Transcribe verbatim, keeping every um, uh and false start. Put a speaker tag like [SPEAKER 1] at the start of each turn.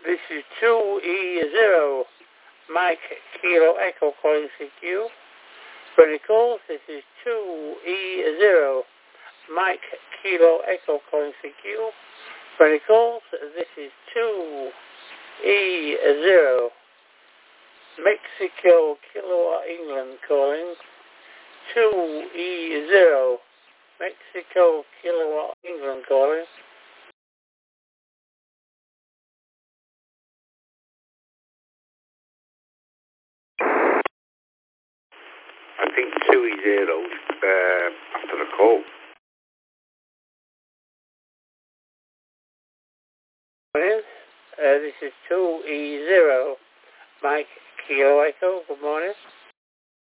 [SPEAKER 1] This is two E zero, Mike Kilo Echo calling C Q. Verticals, this is two E zero, Mike Kilo Echo calling C Q. Verticals, this is two E zero, Mexico Kilo England calling. two E zero, Mexico Kilo England calling.
[SPEAKER 2] I think two E zero uh, after the call.
[SPEAKER 1] Uh, this is two E zero, Mike Kilo Echo. Good morning.